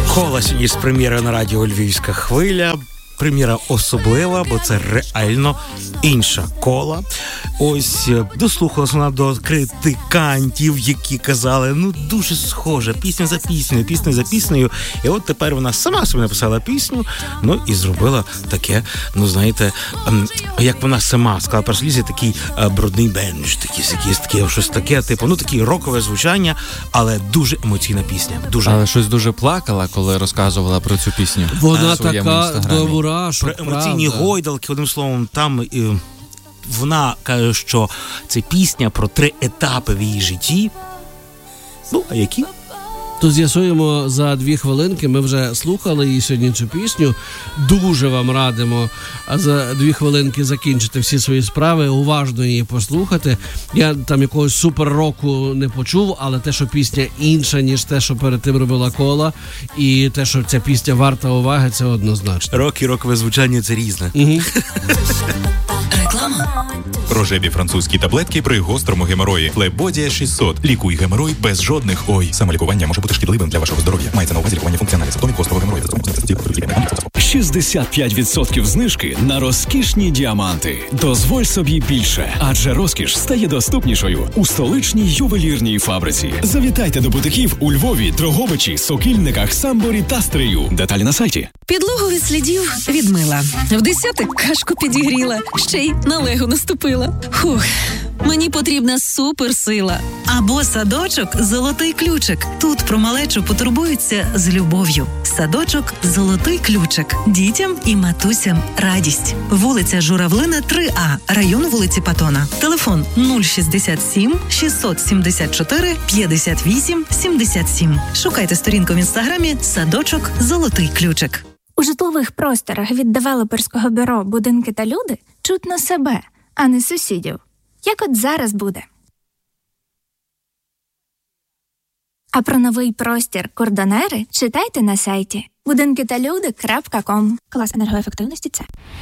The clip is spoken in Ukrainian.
Кола сьогодні з прем'єри на радіо «Львівська хвиля». Прем'єра особлива, бо це реально інша Кола. Ось, дослухалася вона до критикантів, які казали, ну, дуже схоже, пісня за піснею. І от тепер вона сама собі написала пісню, ну, і зробила таке, ну, знаєте, як вона сама сказала, перш такий брудний бендж, таке, щось таке, типу, ну, таке рокове звучання, але дуже емоційна пісня. Дуже. Але щось дуже плакала, коли розказувала про цю пісню. Вона така добра. Про емоційні гойдалки, одним словом, там вона каже, що це пісня про 3 етапи в її житті. Ну, а які? То з'ясуємо за 2 хвилинки. Ми вже слухали її сьогодні цю пісню. Дуже вам радимо за 2 хвилинки закінчити всі свої справи, уважно її послухати. Я там якогось супер-року не почув, але те, що пісня інша, ніж те, що перед тим робила Кола, і те, що ця пісня варта уваги, це однозначно. Рок і рокове звучання – це різне. Реклама. Рожеві французькі таблетки при гострому геморої. Флебодія 600. Лікуй геморой без жодних ой. Самолікування може бути шкідливим для вашого здоров'я. Мається на увазі лікування функціональних симптомів гострого геморою. 65% знижки на розкішні діаманти. Дозволь собі більше, адже розкіш стає доступнішою у столичній ювелірній фабриці. Завітайте до бутиків у Львові, Дрогобичі, Сокільниках, Самборі та Стрию. Деталі на сайті. Підлогу від слідів відмила. В 10 кашку підігріла. Ще й на легу наступила. Фух, мені потрібна суперсила. Або садочок «Золотий ключик». Тут про малечу потурбуються з любов'ю. Садочок «Золотий ключик». Дітям і матусям радість. Вулиця Журавлина, 3А, район вулиці Патона. Телефон 067 674 58 77. Шукайте сторінку в інстаграмі «Садочок «Золотий ключик». У житлових просторах від девелоперського бюро «Будинки та люди» чутно себе, а не сусідів. Як от зараз буде. А про новий простір «Кордонери» читайте на сайті budinkitalude.com. Клас енергоефективності – це.